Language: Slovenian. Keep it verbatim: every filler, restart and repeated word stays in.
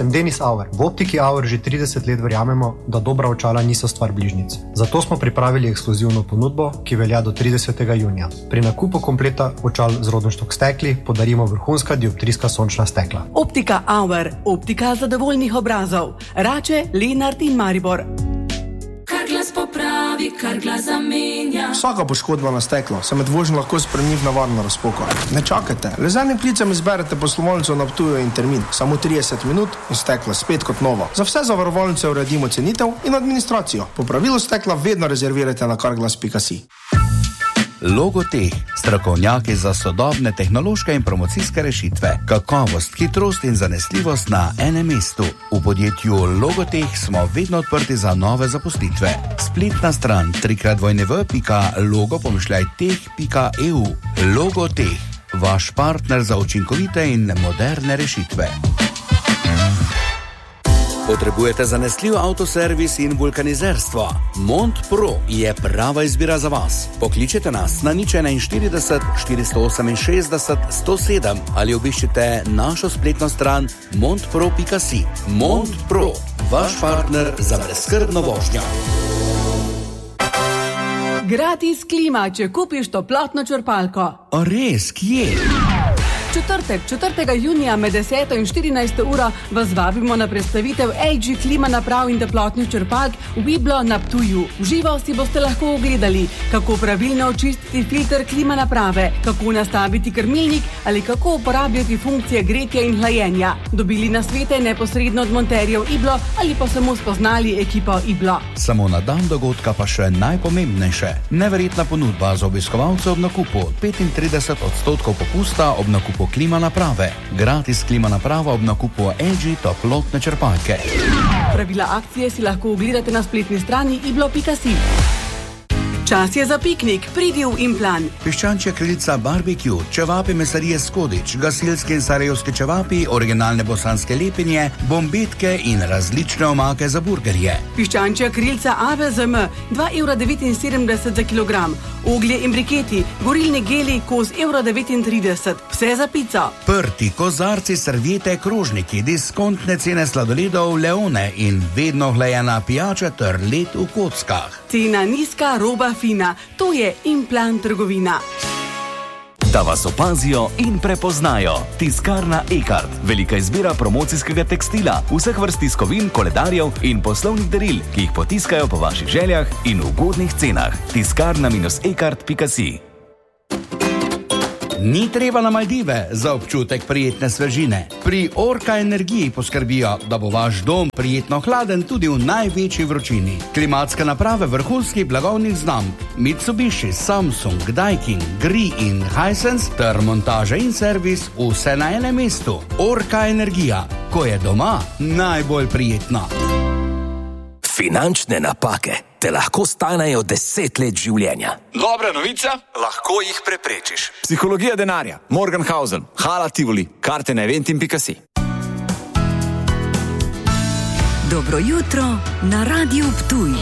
Sem Denis Auer. V Optiki Auer že trideset let verjamemo, da dobra očala niso stvar bližnjic. Zato smo pripravili ekskluzivno ponudbo, ki velja do tridesetega junija. Pri nakupu kompleta očal z Rodenstock stekli podarimo vrhunska dioptrijska sončna stekla. Optika Auer, optika zadovoljnih obrazov. Rače, Lenart in Maribor. Carglass popravi, Carglass zamenja. Vsaka poškodba na steklo se med vožnjo lahko spremeni v nevarno razpoko. Ne čakajte, le z enim klicem izberete poslovalnico na Ptuju in termin. Samo trideset minut in steklo spet kot novo. Za vse zavarovalnice uredimo cenitev in administracijo. Popravilo stekla vedno rezervirajte na carglass pika si. Logoteh, strokovnjaki za sodobne tehnološke in promocijske rešitve, kakovost, hitrost in zanesljivost na enem mestu. V podjetju Logoteh smo vedno odprti za nove zaposlitve. Spletna stran tri krat w pika logo pomišljaj teh pika e u. Logoteh, vaš partner za učinkovite in moderne rešitve. Potrebujete zanesljiv avtoservis in vulkanizerstvo? Mont Pro je prava izbira za vas. Pokličite nas na nič štirideset, štiristo oseminšestdeset, sto sedem ali obiščite našo spletno stran mont pro pika si. Mont Pro, vaš partner za brezskrbno vožnjo. Gratis klima, če kupiš toplotno črpalko. A res, kje? Četrtek, četrtega junija med deseto in štirinajsto uro vas vabimo na predstavitev el dži klima naprav in toplotnih črpalk v Iblo na Ptuju. V živo si boste lahko ogledali, kako pravilno očistiti filter klima naprave, kako nastaviti krmilnik ali kako uporabljati funkcije gretja in hlajenja. Dobili nasvete neposredno od monterjev Iblo ali pa samo spoznali ekipo Iblo. Samo na dan dogodka pa še najpomembnejše. Neverjetna ponudba za obiskovalce ob nakupu. petintrideset odstotkov popusta ob nakupu klima naprave. Gratis klima naprava ob nakupu el dži toplotne črpalke. Pravila akcije si lahko ogledate na spletni strani iblo pika si. Čas je za piknik, pridi v Implan. Piščančja kraljica barbecue, čevapi mesarije Skodič, gasilske in sarajevske čevapi, originalne bosanske lepinje, bombetke in različne omake za burgerje. Piščančja krilca A V Z M, dva evra devetinsedemdeset za kilogram. Oglje in briketi, gorilni geli, kos evro devetintrideset. Vse za pico. Prti, kozarci, serviete, krožniki, diskontne cene sladoledov, leone in vedno hlajena pijača ter led v kockah. Cena nizka, roba fina. To je Implan trgovina. Da vas opazijo in prepoznajo. Tiskarna Ekart. Velika izbira promocijskega tekstila, vseh vrst tiskovin, koledarjev in poslovnih daril, ki jih potiskajo po vaših željah in ugodnih cenah. tiskarna ekart pika si. Ni treba na Maldive za občutek prijetne svežine. Pri Orka Energiji poskrbijo, da bo vaš dom prijetno hladen tudi v največji vročini. Klimatske naprave vrhunskih blagovnih znamk Mitsubishi, Samsung, Daikin, Gree in Hisense ter montaža in servis vse na enem mestu. Orka Energija, ko je doma najbolj prijetno. Finančne napake te lahko stanejo deset let življenja. Dobra novica, lahko jih preprečiš. Psihologija denarja, Morgenhausen, Hala Tivoli, karte na eventim pika si. Dobro jutro na Radiu Ptuj.